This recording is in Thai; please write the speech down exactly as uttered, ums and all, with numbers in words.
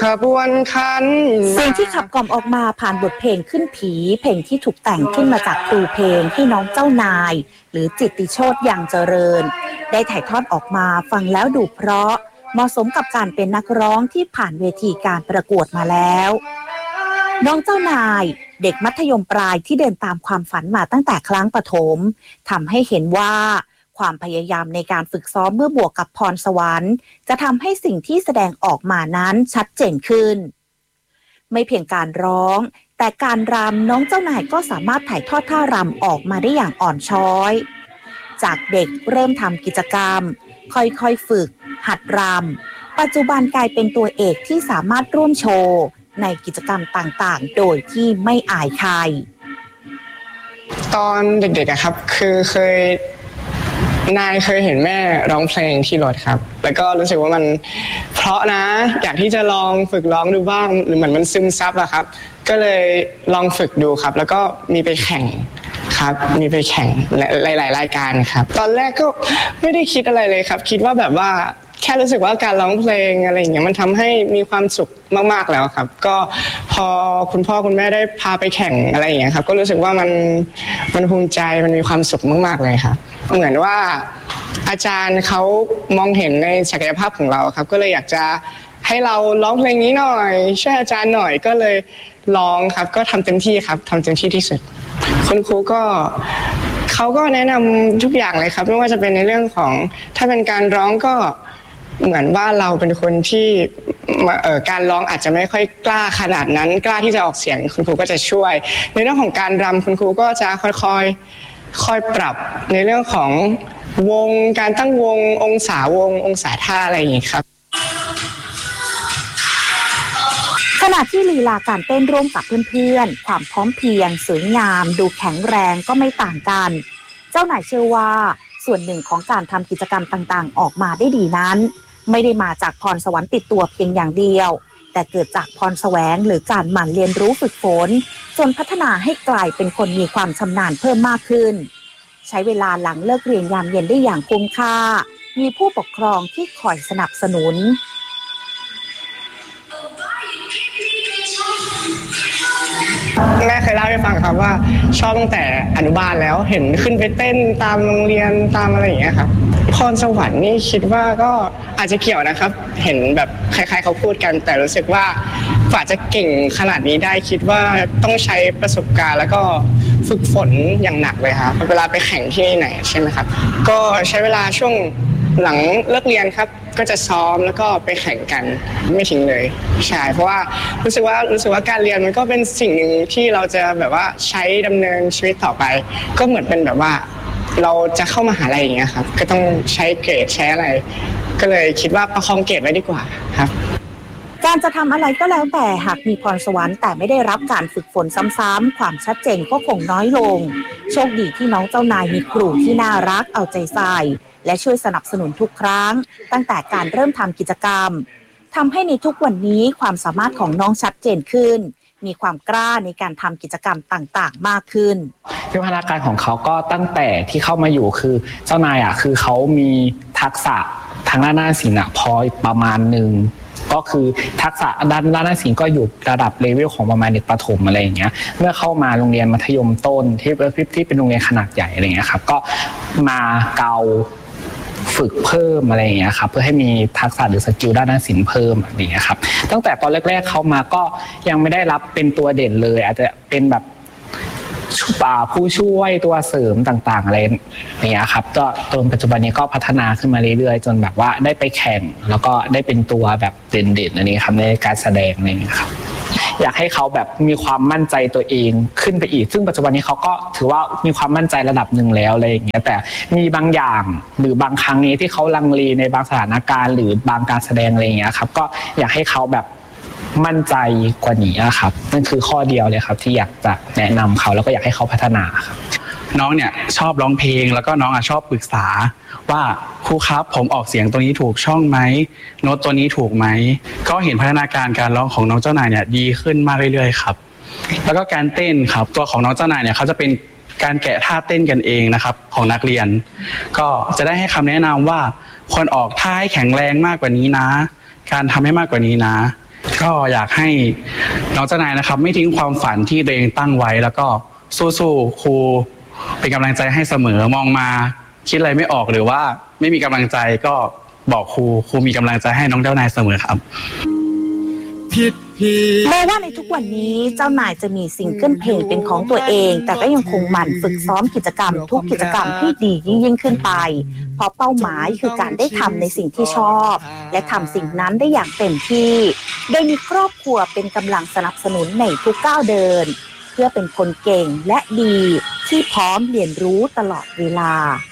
ขบวนขันเสียงที่ขับกล่อมออกมาผ่านบทเพลงขึ้นผีเพลงที่ถูกแต่งขึ้นมาจากครูเพลงที่น้องเจ้านายหรือจิตติโชติยังเจริญได้ถ่ายทอดออกมาฟังแล้วดูเพราะเหมาะสมกับการเป็นนักร้องที่ผ่านเวทีการประกวดมาแล้วน้องเจ้านายเด็กมัธยมปลายที่เดินตามความฝันมาตั้งแต่ครั้งประถมทำให้เห็นว่าความพยายามในการฝึกซ้อมเมื่อบวกกับพรสวรรค์จะทำให้สิ่งที่แสดงออกมานั้นชัดเจนขึ้นไม่เพียงการร้องแต่การรำน้องเจ้านายก็สามารถถ่ายทอดท่ารำออกมาได้อย่างอ่อนช้อยจากเด็กเริ่มทำกิจกรรมค่อยๆฝึกหัดรำปัจจุบันกลายเป็นตัวเอกที่สามารถร่วมโชว์ในกิจกรรมต่างๆโดยที่ไม่อายใครตอนเด็กๆอะครับคือเคยนายเคยเห็นแม่ร้องเพลงที่รถครับแล้วก็รู้สึกว่ามันเพราะนะอยากที่จะลองฝึกร้องดูบ้างหรือเหมือนมันซึมซับอะครับก็เลยลองฝึกดูครับแล้วก็มีไปแข่งครับมีไปแข่งหลายๆรายการครับตอนแรกก็ไม่ได้คิดอะไรเลยครับคิดว่าแบบว่าแค่รู้สึกว่าการร้องเพลงอะไรอย่างเงี้ยมันทำให้มีความสุขมากๆแล้วครับก็พอคุณพ่อคุณแม่ได้พาไปแข่งอะไรอย่างเงี้ยครับก็รู้สึกว่ามันมันภูมิใจมันมีความสุขมากๆเลยครับเหมือนว่าอาจารย์เขามองเห็นในศักยภาพของเราครับก็เลยอยากจะให้เราร้องเพลงนี้หน่อยช่วยอาจารย์หน่อยก็เลยร้องครับก็ทำเต็มที่ครับทำเต็มที่ที่สุดคุณครูก็เขาก็แนะนำทุกอย่างเลยครับไม่ว่าจะเป็นในเรื่องของถ้าเป็นการร้องก็เหมือนว่าเราเป็นคนที่เอ่อการร้องอาจจะไม่ค่อยกล้าขนาดนั้นกล้าที่จะออกเสียงคุณครูก็จะช่วยในเรื่องของการรำคุณครูก็จะค่อยๆค่อยปรับในเรื่องของวงการตั้งวงองศาวงองศาท่าอะไรอย่างนี้ครับขณะที่ลีลาการเต้นร่วมกับเพื่อนๆความพร้อมเพรียงสวยงามดูแข็งแรงก็ไม่ต่างกันเจ้านายเชื่อว่าส่วนหนึ่งของการทำกิจกรรมต่างๆออกมาได้ดีนั้นไม่ได้มาจากพรสวรรค์ติดตัวเพียงอย่างเดียวแต่เกิดจากพรแสวงหรือการหมั่นเรียนรู้ฝึกฝนจนพัฒนาให้กลายเป็นคนมีความชำนาญเพิ่มมากขึ้นใช้เวลาหลังเลิกเรียนยามเย็นได้อย่างคุ้มค่ามีผู้ปกครองที่คอยสนับสนุนแม่เคยเล่าให้ฟังครับว่าชอบตั้งแต่อนุบาลแล้วเห็นขึ้นไปเต้นตามโรงเรียนตามอะไรอย่างเงี้ยครับพรสวรรค์นี่คิดว่าก็อาจจะเกี่ยวนะครับเห็นแบบใครๆเขาพูดกันแต่รู้สึกว่ากว่าจะเก่งขนาดนี้ได้คิดว่าต้องใช้ประสบการณ์แล้วก็ฝึกฝนอย่างหนักเลยครับเวลาไปแข่งที่ไหนใช่ไหมครับก็ใช้เวลาช่วงหลังเลิกเรียนครับก็จะซ้อมแล้วก็ไปแข่งกันไม่ทิ้งเลยใช่เพราะว่ารู้สึกว่ารู้สึกว่าการเรียนมันก็เป็นสิ่งหนึ่งที่เราจะแบบว่าใช้ดำเนินชีวิตต่อไปก็เหมือนเป็นแบบว่าเราจะเข้ามหาลัยอย่างเงี้ยครับก็ต้องใช้เกรดใช้อะไรก็เลยคิดว่าประคองเกรดไว้ดีกว่าครับการจะทำอะไรก็แล้วแต่หากมีพรสวรรค์แต่ไม่ได้รับการฝึกฝนซ้ำๆความชัดเจนก็คงน้อยลงโชคดีที่น้องเจ้านายมีครูที่น่ารักเอาใจใส่และช่วยสนับสนุนทุกครั้งตั้งแต่การเริ่มทำกิจกรรมทำให้ในทุกวันนี้ความสามารถของน้องชัดเจนขึ้นมีความกล้าในการทำกิจกรรมต่างๆมากขึ้นวิวัฒนาการของเขาก็ตั้งแต่ที่เข้ามาอยู่คือเจ้านายอ่ะคือเขามีทักษะทางด้านนาฏศิลป์อ่ะพอประมาณหนึ่งก็คือทักษะด้านด้านนาฏศิลป์ก็อยู่ระดับเลเวลของประมาณเด็กประถมอะไรอย่างเงี้ยเมื่อเข้ามาโรงเรียนมัธยมต้นที่ที่เป็นโรงเรียนขนาดใหญ่อะไรเงี้ยครับก็มาเกาฝึกเพิ่มอะไรอย่างเงี้ยครับเพื่อให้มีทักษะหรือสกิลด้านนาฏศิลป์เพิ่มอะไรอย่างเงี้ยครับตั้งแต่ตอนแรกๆเข้ามาก็ยังไม่ได้รับเป็นตัวเด่นเลยอาจจะเป็นแบบผู้ช่วยตัวเสริมต่างๆอะไรอย่างเงี้ยครับก็จนปัจจุบันนี้ก็พัฒนาขึ้นมาเรื่อยๆจนแบบว่าได้ไปแข่งแล้วก็ได้เป็นตัวแบบเด่นๆอันนี้ครับในการแสดงอะไรอย่างเงี้ยครับอยากให้เขาแบบมีความมั่นใจตัวเองขึ้นไปอีกซึ่งปัจจุบันนี้เขาก็ถือว่ามีความมั่นใจระดับหนึ่งแล้วอะไรอย่างเงี้ยแต่มีบางอย่างหรือบางครั้งนี้ที่เขาลังเลในบางสถานการณ์หรือบางการแสดงอะไรอย่างเงี้ยครับก็อยากให้เขาแบบมั่นใจกว่านี้ครับนั่นคือข้อเดียวเลยครับที่อยากจะแนะนำเขาแล้วก็อยากให้เขาพัฒนาครับน้องเนี่ยชอบร้องเพลงแล้วก็น้องอ่ะชอบปรึกษาว่าครูครับผมออกเสียงตัวนี้ถูกช่องไหมโน้ตตัวนี้ถูกไหมก็เห็นพัฒนาการการร้องของน้องเจ้านายเนี่ยดีขึ้นมากเรื่อยๆครับแล้วก็การเต้นครับตัวของน้องเจ้านายเนี่ยเขาจะเป็นการแกะท่าเต้นกันเองนะครับของนักเรียนก็จะได้ให้คำแนะนำว่าควรออกท่าให้แข็งแรงมากกว่านี้นะการทำให้มากกว่านี้นะก็อยากให้น้องเจ้านายนะครับไม่ทิ้งความฝันที่ตัวเองตั้งไว้แล้วก็สู้ๆครูเป็นกำลังใจให้เสมอมองมาคิดอะไรไม่ออกหรือว่าไม่มีกำลังใจก็บอกครูครูมีกำลังใจให้น้องเจ้านายเสมอครับแม้ว่าในทุกวันนี้เจ้านายจะมีซิงเกิลเพลงเป็นของตัวเองแต่ก็ยังคงหมั่นฝึกซ้อมกิจกรรมทุกกิจกรรมให้ดียิ่งยิ่งขึ้นไปเพราะเป้าหมายคือการได้ทำในสิ่งที่ชอบและทำสิ่งนั้นได้อย่างเต็มที่โดยมีครอบครัวเป็นกำลังสนับสนุนในทุกก้าวเดินเพื่อเป็นคนเก่งและดีที่พร้อมเรียนรู้ตลอดเวลา